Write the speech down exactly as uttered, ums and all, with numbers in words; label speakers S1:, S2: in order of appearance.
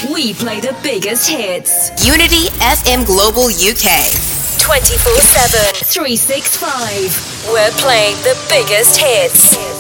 S1: We play the biggest hits.
S2: Unity F M Global U K.
S1: twenty-four seven, three sixty-five. We're playing the biggest hits.